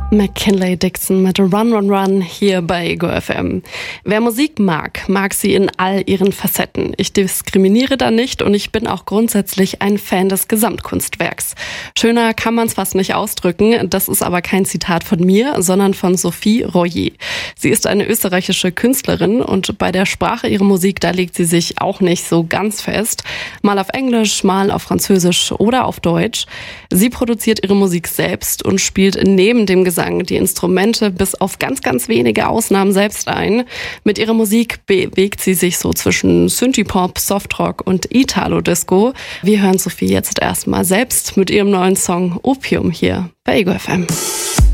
McKinley Dixon mit Run, Run, Run hier bei Ego FM. Wer Musik mag, mag sie in all ihren Facetten. Ich diskriminiere da nicht und ich bin auch grundsätzlich ein Fan des Gesamtkunstwerks. Schöner kann man es fast nicht ausdrücken. Das ist aber kein Zitat von mir, sondern von Sophie Royer. Sie ist eine österreichische Künstlerin und bei der Sprache ihrer Musik, da legt sie sich auch nicht so ganz fest. Mal auf Englisch, mal auf Französisch oder auf Deutsch. Sie produziert ihre Musik selbst und spielt neben dem Gesang die Instrumente bis auf ganz, ganz wenige Ausnahmen selbst ein. Mit ihrer Musik bewegt sie sich so zwischen Synthie-Pop, Softrock und Italo-Disco. Wir hören Sophie jetzt erstmal selbst mit ihrem neuen Song Opium hier bei Ego FM.